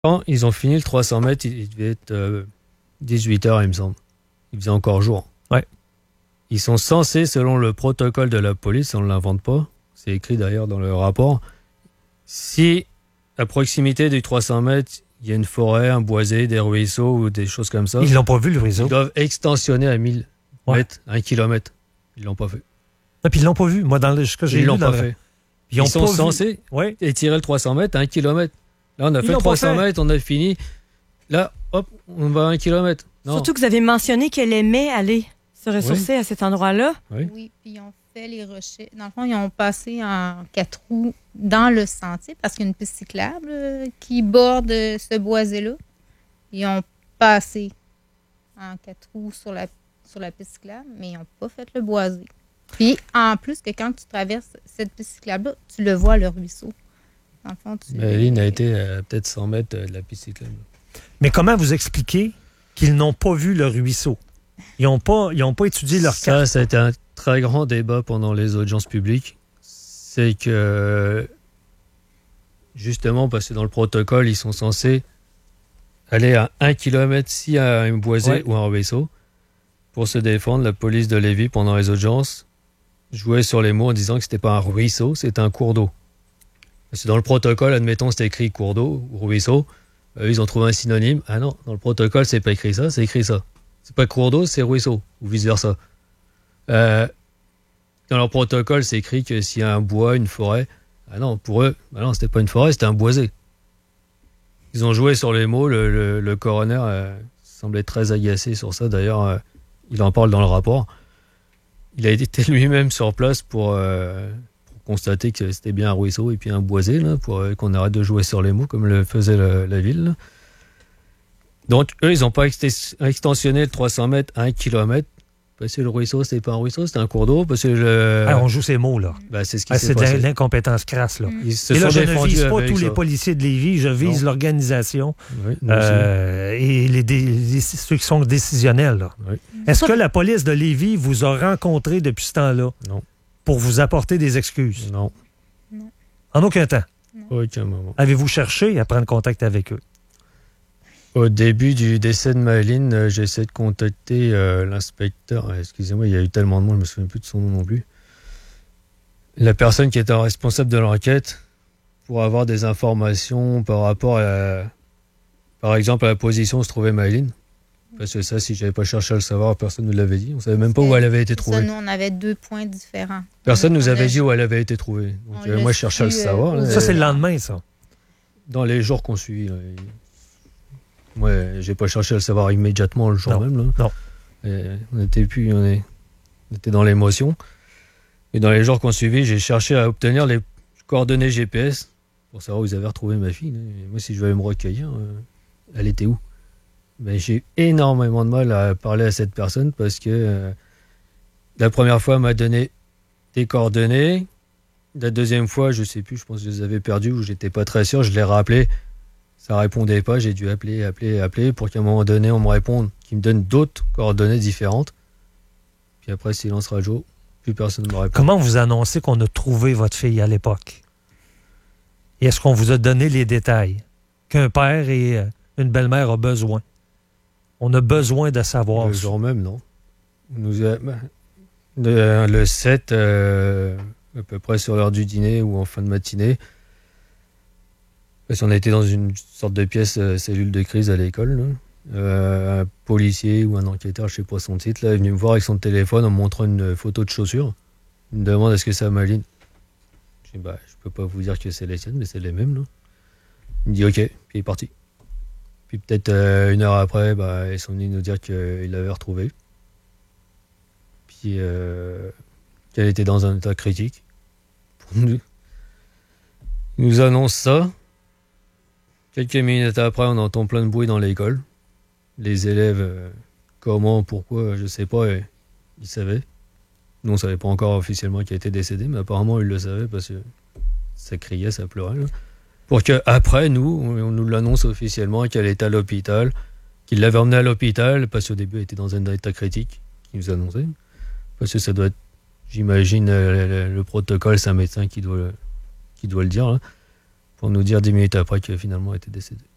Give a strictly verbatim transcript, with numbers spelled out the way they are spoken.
Quand ils ont fini le trois cents mètres, il devait être euh, dix-huit heures, il me semble. Il faisait encore jour. Ouais. Ils sont censés, selon le protocole de la police, on ne l'invente pas, c'est écrit d'ailleurs dans le rapport, si à proximité du trois cents mètres, il y a une forêt, un boisé, des ruisseaux ou des choses comme ça. Ils l'ont pas vu, le ruisseau. Ils doivent extensionner à mille ouais. mètres, un kilomètre. Ils l'ont pas fait. Et puis ils l'ont pas vu. Moi, dans le, ce que j'ai ils lu, l'ont dans pas le... fait. Ils, ils ont sont pas censés ouais. étirer le trois cents mètres à un kilomètre. Là, on a ils fait le trois cents mètres, on a fini. Là, hop, on va à un kilomètre. Non. Surtout que vous avez mentionné qu'elle aimait aller se ressourcer oui. à cet endroit-là. Oui. oui, puis ils ont fait les rochers. Dans le fond, ils ont passé en quatre roues dans le sentier parce qu'il y a une piste cyclable qui borde ce boisé-là. Ils ont passé en quatre roues sur la, sur la piste cyclable, mais ils n'ont pas fait le boisé. Puis, en plus, que quand tu traverses cette piste cyclable-là, tu le vois, le ruisseau. Dans le fond, tu... Maëline a été à peut-être cent mètres de la piste cyclable. Mais comment vous expliquez qu'ils n'ont pas vu le ruisseau? Ils n'ont pas, ils ont pas étudié leur ça, carte. Ça, ça a été un très grand débat pendant les audiences publiques. C'est que, justement, parce que dans le protocole, ils sont censés aller à un kilomètre s'il y a un boisé ouais. ou un ruisseau. Pour se défendre, la police de Lévis, pendant les audiences, jouait sur les mots en disant que c'était pas un ruisseau, c'était un cours d'eau. Parce que dans le protocole, admettons, c'était écrit cours d'eau ou ruisseau. Eux, ils ont trouvé un synonyme. Ah non, dans le protocole, c'est pas écrit ça, c'est écrit ça. C'est pas cours d'eau, c'est ruisseau, ou vice-versa. Euh, dans leur protocole, c'est écrit que s'il y a un bois, une forêt... Ah non, pour eux, ah non, c'était pas une forêt, c'était un boisé. Ils ont joué sur les mots. Le, le, le coroner euh, semblait très agacé sur ça. D'ailleurs, euh, il en parle dans le rapport. Il a été lui-même sur place pour... Euh, constater que c'était bien un ruisseau et puis un boisé, là, pour euh, qu'on arrête de jouer sur les mots comme le faisait la, la ville. Là. Donc, eux, ils n'ont pas ext- extensionné le trois cents mètres à un kilomètre. Parce que le ruisseau, c'était pas un ruisseau, c'était un cours d'eau. Parce que le... ah, on joue ces mots, là. Ben, c'est ce qui ah, s'est c'est passé. de l'incompétence crasse, là. Ils se et là, sont je ne vise pas tous ça. les policiers de Lévis, je vise non. l'organisation oui, euh, et les, dé- les, ceux qui sont décisionnels. Là. Oui. Est-ce que la police de Lévis vous a rencontré depuis ce temps-là? Non. Pour vous apporter des excuses? Non. Non. En aucun temps? Non. Aucun moment. Avez-vous cherché à prendre contact avec eux? Au début du décès de Maëline, euh, j'ai essayé de contacter euh, l'inspecteur. Excusez-moi, il y a eu tellement de monde, je ne me souviens plus de son nom non plus. La personne qui était responsable de l'enquête pour avoir des informations par rapport à, par exemple, à la position où se trouvait Maëline. Parce que ça, si je n'avais pas cherché à le savoir, personne ne nous l'avait dit. On ne savait même pas où elle avait été trouvée. Ça, nous, on avait deux points différents. Personne ne nous on avait a... dit où elle avait été trouvée. Donc, euh, moi, je cherchais à le savoir. Euh, là, ça, c'est le lendemain, ça. Dans les jours qu'on suivit. Là, et... Moi, j'ai pas cherché à le savoir immédiatement le jour non. même. Là. Non. Et on était plus, on, est... on était dans l'émotion. Et dans les jours qu'on suivit, j'ai cherché à obtenir les coordonnées G P S pour savoir où ils avaient retrouvé ma fille. Là. Et moi, si je vais me recueillir, euh, elle était où? Ben, j'ai eu énormément de mal à parler à cette personne parce que euh, la première fois, elle m'a donné des coordonnées. La deuxième fois, je sais plus, je pense que je les avais perdues ou j'étais pas très sûr. Je l'ai rappelé. Ça répondait pas. J'ai dû appeler, appeler, appeler pour qu'à un moment donné, on me réponde, qu'il me donne d'autres coordonnées différentes. Puis après, silence radio, plus personne ne me répond. Comment vous annoncez qu'on a trouvé votre fille à l'époque? Et est-ce qu'on vous a donné les détails? Qu'un père et une belle-mère ont besoin? On a besoin de savoir. Le jour même, non. On nous a, le, le sept, euh, à peu près sur l'heure du dîner ou en fin de matinée, parce qu'on a été dans une sorte de pièce euh, cellule de crise à l'école. Là. Euh, un policier ou un enquêteur, je ne sais pas son titre, là, est venu me voir avec son téléphone en me montrant une photo de chaussures. Il me demande est-ce que c'est Maëline. Je dis bah, je peux pas vous dire que c'est les siennes, mais c'est les mêmes. Là. Il me dit ok, puis il est parti. Puis peut-être euh, une heure après, bah, ils sont venus nous dire qu'ils l'avaient retrouvée. Puis euh, qu'elle était dans un état critique. Pour nous, ils nous annoncent ça. Quelques minutes après, on entend plein de bruit dans l'école. Les élèves, euh, comment, pourquoi, je sais pas, et ils savaient. Nous, on savait pas encore officiellement qu'elle était décédée, mais apparemment, ils le savaient parce que ça criait, ça pleurait. Là. Pour qu'après, nous, on nous l'annonce officiellement qu'elle est à l'hôpital, qu'il l'avait emmenée à l'hôpital, parce qu'au début, elle était dans un état critique, qu'il nous annonçait. Parce que ça doit être, j'imagine, le, le, le protocole, c'est un médecin qui doit, qui doit le dire, là, pour nous dire dix minutes après qu'elle finalement était décédée.